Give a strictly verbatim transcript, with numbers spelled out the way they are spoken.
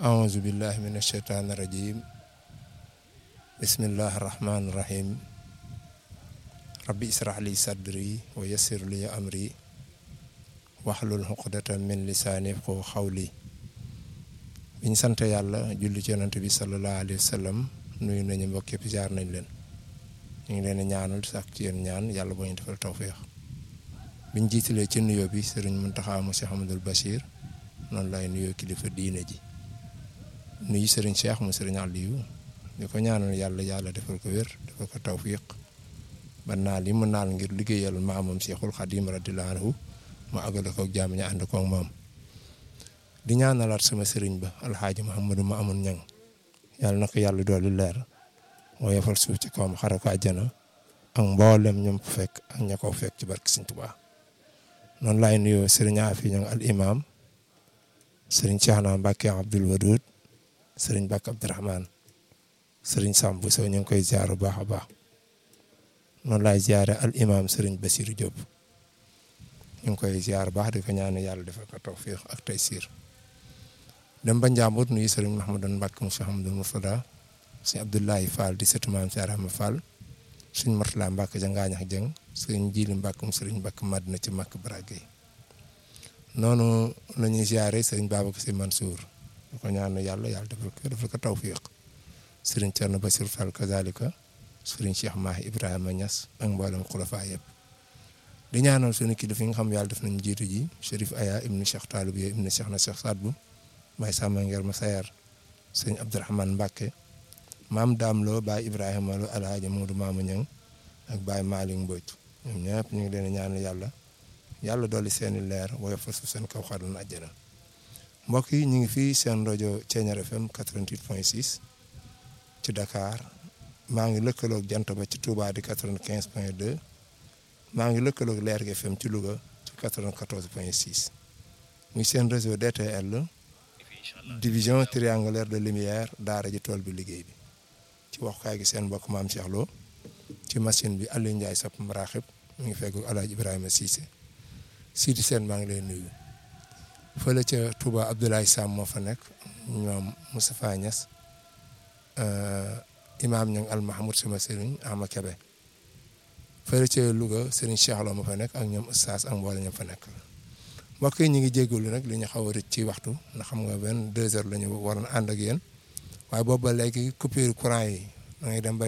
أعوذ بالله من الشيطان الرجيم بسم الله الرحمن الرحيم ربي اسرح لي صدري ويسر لي أمري واحلل عقدة من لساني يفقهوا قولي biñ sant yàlla julli ci yonent bi sallallahu alayhi wa sallam nuyu nañu mbokk yëpp jaar nañ leen ñu ngi leen di ñaanal sax ci yéen ñaan yàlla boo ñu defal tawfeex biñ jiitalee ci nuyoo bi sëriñ Muntaxa mu Cheikh Ahmadul Bachir noonu lay nuyoo kilifa diine ji nuyu sëriñ Cheikh mu sëriñ Aliou di ko ñaanal yàlla yàlla defal ko wér defal ko tawfiq ba naal yi mu naal ngir liggéeyal maamam Cheikhul Khadim radiyallahu anhu mu àggale ko ak jàmm ñu ànd ko ak moom di ñaanalaat sama sëriñ ba alxaaji Mouhamadou ma amoon ñang yàlla na ko yàlla dooli leer mooy yefal suuf ci kawam xare ko àjjana ak mboolem ñoom fu fekk ak ña ko fekk ci barke Sëriñ Tuubaa noonu laay nuyoo sëriñ Afi ñang al imam sëriñ Cheikhna Mbacke Abdoul Wadoud sëriñ Mbacke Abdourahmane sëriñ Samb Sow ñu ngi koy ziar bu baax a baax noonu laay ziare al imam sëriñ Bassirou Diop ñu ngi koy ziar baax di ko ñaan yàlla defal ko tawfiq ak taysiir dem ba Njàmbur nuyu sëriñ Mahamadan Mbacke mu Cheikh Amadou Mourtada sëriñ Abdoulaye Fall di sëtu maam Cheikh Rahma Fall sëriñ Mourtala Mbacke ja Ngaañax Jeng sëriñ Jili Mbacke mu sëriñ Mbacke Madina ci Makka Bragé noonu la ñuy ziare sëriñ Babacar Sy Mansour di ko ñaan yàlla yàlla defal ko defal ko tawfiq sëriñ Thierno Bassirou Fall kazalika sëriñ Cheikh Mahi Ibrahima Niass ak mboolem xulafa yëpp di ñaanal suñu kilifa yi nga xam yàlla def nañu jiitu ji Chérif Aya ibnu Cheikh Talib Ye ibnu Cheikh na Cheikh Sadbu Baye Samba Nguer ma Sayar sëñ Abdourahmane Mbacke maam Daam Lo Baye Ibrahima Lo Alhaji Modou Maama Ñang ak Baye Malick Mbodj ñoom ñëpp ñu ngi leen ñaanal yàlla yàlla dolli seeni leer woyofal su seen kaw xarun àjjana mbokk yi ñu ngi fii seen rajo Thiéniere F M quatre-vingt-huit point six ci Dakar maa ngi lëkkaloog jant ba ci Touba di quatre-vingt-quinze point deux maa ngi lëkkaloog Leer G F M ci Louga ci quatre-vingt-quatorze point six muy seen réseau D T L division triangulaire de lumière daara ji tool bi liggéey bi ci waxukaay gi seen mbokk maam Cheikh Lo ci machine bi Aliou Ndiaye Sopp Maraxib mu ngi fekk Alaaji Ibrahima Cissé Sidi Sène maa ngi lay nuyu fële ca Touba Abdoulaye Sam moo fa nekk ñoom Moustapha Niass imaam ñang al Mahmoud sama sëriñ Ama Kebe fële ca Louga sëriñ Cheikh Lo moo fa nekk ak ñoom Oustaz ak mboolem ñoom fa nekk mbokk yi ñu ngi jégalu nag li ñu xaw a rëcc ci waxtu ndax xam nga benn deux heures la ñu waroon ànd ak yéen waaye boobu ba léegi coupure courant yi da ngay dem ba